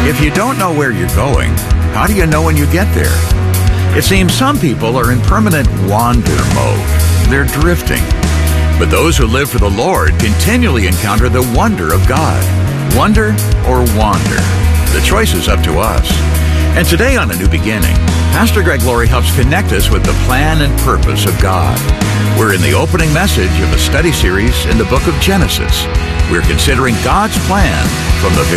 If you don't know where you're going, how do you know when you get there? It seems some people are in permanent wander mode. They're drifting. But those who live for the Lord continually encounter the wonder of God. Wonder or wander? The choice is up to us. And today on A New Beginning, Pastor Greg Laurie helps connect us with the plan and purpose of God. We're in the opening message of a study series in the book of Genesis. We're considering God's plan from the